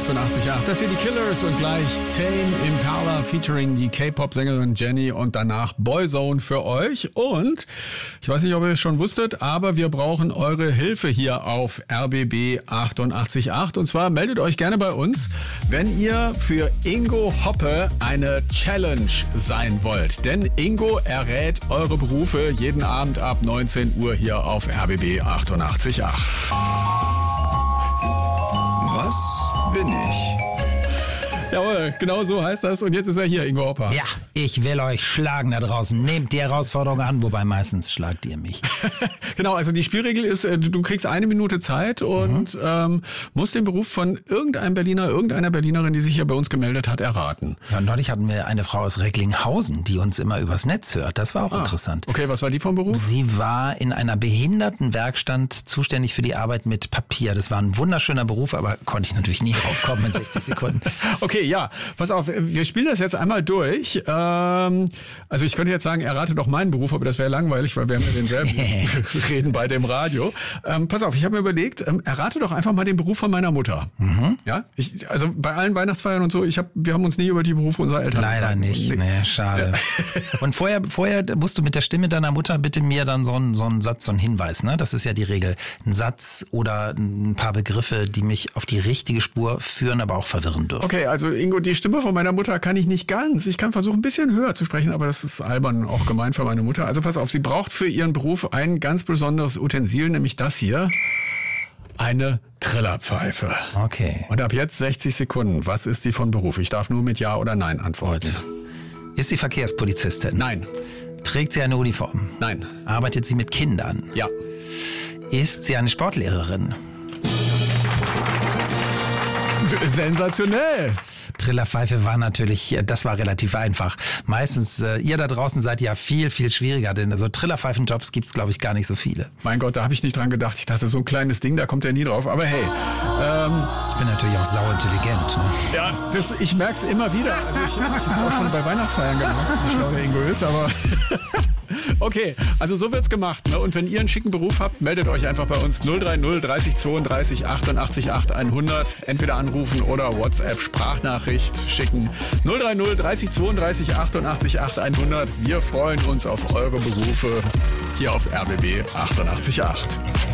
88.8. Das sind die Killers und gleich Tame Impala featuring die K-Pop-Sängerin Jennie und danach Boyzone für euch. Und ich weiß nicht, ob ihr es schon wusstet, aber wir brauchen eure Hilfe hier auf RBB 88.8. Und zwar meldet euch gerne bei uns, wenn ihr für Ingo Hoppe eine Challenge sein wollt. Denn Ingo errät eure Berufe jeden Abend ab 19 Uhr hier auf RBB 88.8. Was bin ich? Jawohl, genau so heißt das. Und jetzt ist er hier, Ingo Hopper. Ja, ich will euch schlagen da draußen. Nehmt die Herausforderung an, wobei meistens schlagt ihr mich. Genau, also die Spielregel ist, du kriegst 1 Minute Zeit und musst den Beruf von irgendeinem Berliner, irgendeiner Berlinerin, die sich hier bei uns gemeldet hat, erraten. Ja, neulich hatten wir eine Frau aus Recklinghausen, die uns immer übers Netz hört. Das war auch interessant. Okay, was war die vom Beruf? Sie war in einer Behindertenwerkstatt zuständig für die Arbeit mit Papier. Das war ein wunderschöner Beruf, aber konnte ich natürlich nie draufkommen in 60 Sekunden. Okay, ja, pass auf, wir spielen das jetzt einmal durch. Also ich könnte jetzt sagen, errate doch meinen Beruf, aber das wäre langweilig, weil wir haben ja denselben reden bei dem Radio. Pass auf, ich habe mir überlegt, errate doch einfach mal den Beruf von meiner Mutter. Ja, also bei allen Weihnachtsfeiern und so, wir haben uns nie über die Berufe unserer Eltern Leider nicht, nee, schade. Ja. Und vorher musst du mit der Stimme deiner Mutter bitte mir dann so einen Satz, so einen Hinweis, ne? Das ist ja die Regel. Ein Satz oder ein paar Begriffe, die mich auf die richtige Spur führen, aber auch verwirren dürfen. Okay, also Ingo, die Stimme von meiner Mutter kann ich nicht ganz. Ich kann versuchen, ein bisschen höher zu sprechen, aber das ist albern, auch gemein für meine Mutter. Also pass auf, sie braucht für ihren Beruf ein ganz besonderes Utensil, nämlich das hier. Eine Trillerpfeife. Okay. Und ab jetzt 60 Sekunden. Was ist sie von Beruf? Ich darf nur mit Ja oder Nein antworten. Ist sie Verkehrspolizistin? Nein. Trägt sie eine Uniform? Nein. Arbeitet sie mit Kindern? Ja. Ist sie eine Sportlehrerin? Sensationell. Trillerpfeife war natürlich, das war relativ einfach. Meistens, ihr da draußen seid ja viel, viel schwieriger, denn so Trillerpfeifenjobs gibt's, glaube ich, gar nicht so viele. Mein Gott, da habe ich nicht dran gedacht. Ich dachte, so ein kleines Ding, da kommt er nie drauf. Aber hey. Ich bin natürlich auch sauintelligent. Ne? Ja, ich merke es immer wieder. Also ich habe es auch schon bei Weihnachtsfeiern gemacht, wie schlau der Ingo ist, aber... Okay, also so wird's gemacht. Ne? Und wenn ihr einen schicken Beruf habt, meldet euch einfach bei uns 030 30 32 88 8 100. Entweder anrufen oder WhatsApp Sprachnachricht schicken. 030 30 32 88 8 100. Wir freuen uns auf eure Berufe hier auf RBB 88.8.